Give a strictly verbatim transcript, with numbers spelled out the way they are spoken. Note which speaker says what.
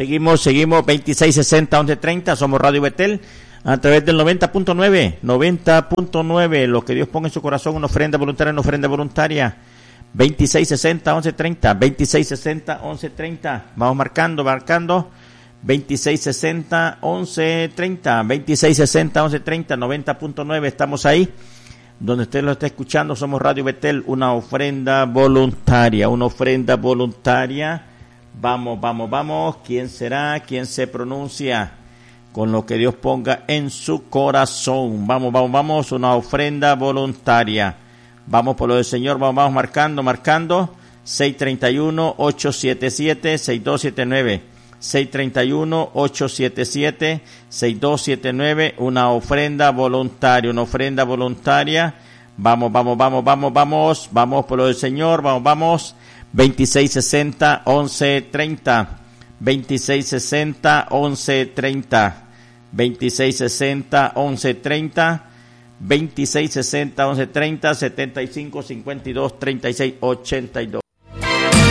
Speaker 1: Seguimos, seguimos, veintiséis sesenta, once treinta, somos Radio Betel, a través del noventa punto nueve, noventa punto nueve, lo que Dios ponga en su corazón, una ofrenda voluntaria, una ofrenda voluntaria, veintiséis sesenta, once treinta, veintiséis sesenta, once treinta, vamos marcando, marcando, veintiséis sesenta, once treinta, veintiséis sesenta, once treinta, noventa punto nueve, estamos ahí, donde usted lo está escuchando, somos Radio Betel, una ofrenda voluntaria, una ofrenda voluntaria. Vamos, vamos, vamos. ¿Quién será? ¿Quién se pronuncia? Con lo que Dios ponga en su corazón. Vamos, vamos, vamos. Una ofrenda voluntaria. Vamos por lo del Señor. Vamos, vamos marcando, marcando. seis treinta y uno, ochocientos setenta y siete, sesenta y dos setenta y nueve. seis treinta y uno, ochocientos setenta y siete, sesenta y dos setenta y nueve. Una ofrenda voluntaria. Una ofrenda voluntaria. Vamos, vamos, vamos, vamos, vamos. Vamos por lo del Señor. Vamos, vamos. veintiséis sesenta, once treinta, veintiséis sesenta, once treinta, veintiséis sesenta, once treinta, veintiséis sesenta, once treinta, setenta y cinco, cincuenta y dos, treinta y seis, ochenta y dos.